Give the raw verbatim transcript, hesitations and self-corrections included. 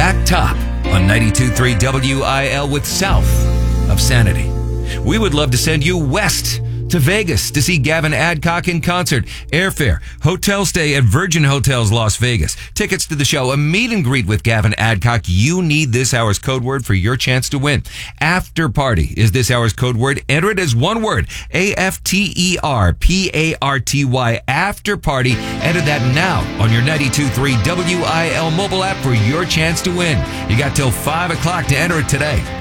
back top on ninety-two point three W I L with South of Sanity. We would love to send you west to Vegas to see Gavin Adcock in concert. Airfare, hotel stay at Virgin Hotels Las Vegas, tickets to the show, a meet and greet with Gavin Adcock. You need this hour's code word for your chance to win. After party is this hour's code word. Enter it as one word, A F T E R P A R T Y, after party. Enter that now on your ninety-two point three W I L mobile app for your chance to win. You got till five o'clock to enter it today.